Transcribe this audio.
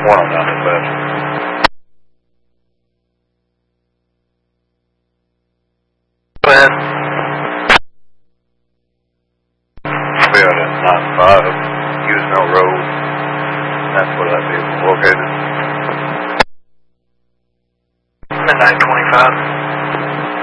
one on down this bad. Go ahead. I'll be out at 95, Usno Road. That's where that vehicle is located. Midnight 25.